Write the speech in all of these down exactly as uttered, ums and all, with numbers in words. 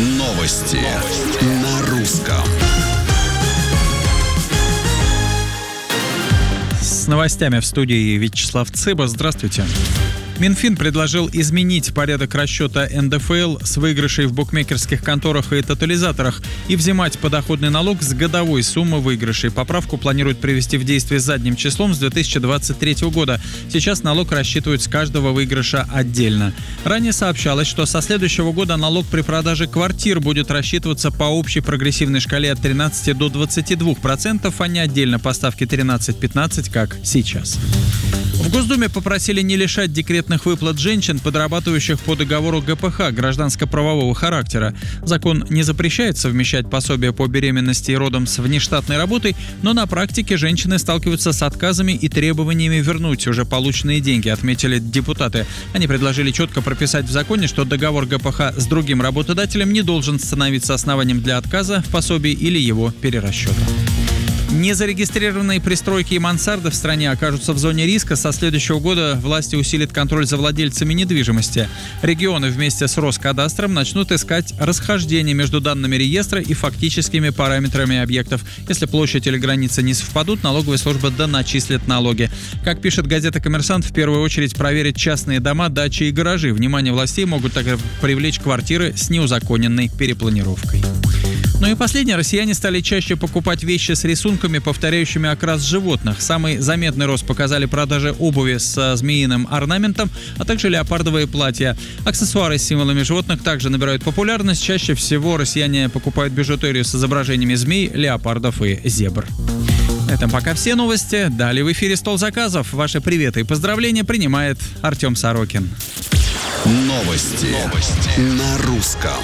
Новости на русском. С новостями в студии Вячеслав Цыба. Здравствуйте. Минфин предложил изменить порядок расчета эн дэ эф эл с выигрышей в букмекерских конторах и тотализаторах и взимать подоходный налог с годовой суммы выигрышей. Поправку планируют привести в действие задним числом с две тысячи двадцать третьего года. Сейчас налог рассчитывают с каждого выигрыша отдельно. Ранее сообщалось, что со следующего года налог при продаже квартир будет рассчитываться по общей прогрессивной шкале от тринадцати до двадцати двух процентов, а не отдельно по ставке тринадцать-пятнадцать, как сейчас. В Госдуме попросили не лишать декретных выплат женщин, подрабатывающих по договору гэ пэ ха гражданско-правового характера. Закон не запрещает совмещать пособие по беременности и родам с внештатной работой, но на практике женщины сталкиваются с отказами и требованиями вернуть уже полученные деньги, отметили депутаты. Они предложили четко прописать в законе, что договор гэ пэ ха с другим работодателем не должен становиться основанием для отказа в пособии или его перерасчета. Незарегистрированные пристройки и мансарды в стране окажутся в зоне риска. Со следующего года власти усилят контроль за владельцами недвижимости. Регионы вместе с Роскадастром начнут искать расхождение между данными реестра и фактическими параметрами объектов. Если площадь или границы не совпадут, налоговая служба доначислит налоги. Как пишет газета «Коммерсант», в первую очередь проверят частные дома, дачи и гаражи. Внимание властей могут также привлечь квартиры с неузаконенной перепланировкой. Ну и последнее. Россияне стали чаще покупать вещи с рисунками, повторяющими окрас животных. Самый заметный рост показали продажи обуви с змеиным орнаментом, а также леопардовые платья. Аксессуары с символами животных также набирают популярность. Чаще всего россияне покупают бижутерию с изображениями змей, леопардов и зебр. На этом пока все новости. Далее в эфире «Стол заказов». Ваши приветы и поздравления принимает Артем Сорокин. Новости, Новости. на русском.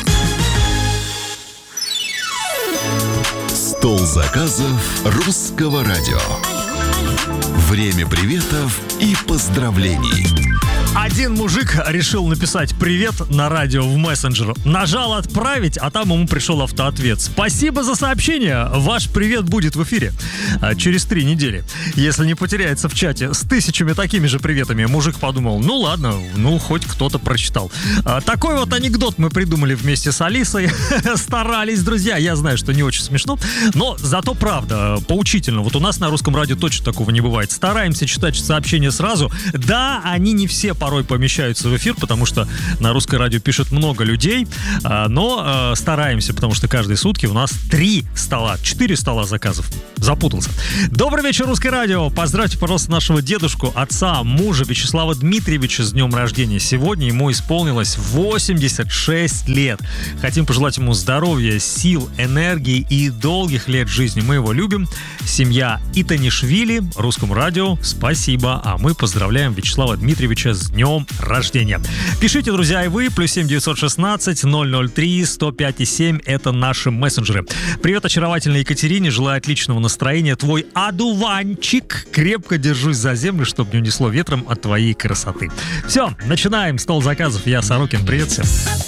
Стол заказов русского радио. Время приветов и поздравлений. Один мужик решил написать привет на радио в мессенджер. Нажал отправить, а там ему пришел автоответ. Спасибо за сообщение. Ваш привет будет в эфире а через три недели. Если не потеряется в чате с тысячами такими же приветами. Мужик подумал, ну ладно, ну хоть кто-то прочитал. А, такой вот анекдот мы придумали вместе с Алисой. Старались, друзья. Я знаю, что не очень смешно, но зато правда, поучительно. Вот у нас на русском радио точно такого не бывает. Стараемся читать сообщения сразу. Да, они не все порой помещаются в эфир, потому что на русское радио пишет много людей, но стараемся, потому что каждые сутки у нас три стола, четыре стола заказов. Запутался. Добрый вечер, русское радио. Поздравьте, пожалуйста, нашего дедушку, отца, мужа Вячеслава Дмитриевича с днем рождения. Сегодня ему исполнилось восемьдесят шесть лет. Хотим пожелать ему здоровья, сил, энергии и долгих лет жизни. Мы его любим. Семья Итанишвили, русскому радио спасибо, а мы поздравляем Вячеслава Дмитриевича с днем рождения. Пишите, друзья, и вы, плюс семь девятьсот шестнадцать ноль ноль три сто пять и семь, это наши мессенджеры. Привет очаровательной Екатерине, желаю отличного настроения. Твой одуванчик, крепко держусь за землю, чтобы не унесло ветром от твоей красоты. Все, начинаем стол заказов. Я Сорокин, привет всем.